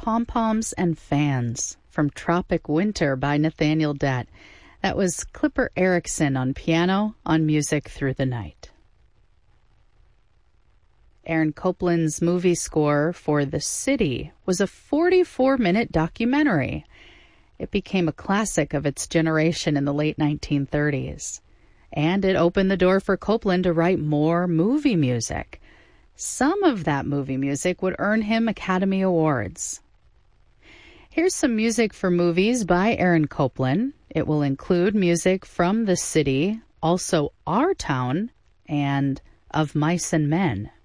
Pom-Poms and Fans from Tropic Winter by Nathaniel Dett. That was Clipper Erickson on piano on Music Through the Night. Aaron Copland's movie score for The City was a 44-minute documentary. It became a classic of its generation in the late 1930s. And it opened the door for Copland to write more movie music. Some of that movie music would earn him Academy Awards. Here's some music for movies by Aaron Copland. It will include music from The City, also Our Town, and Of Mice and Men.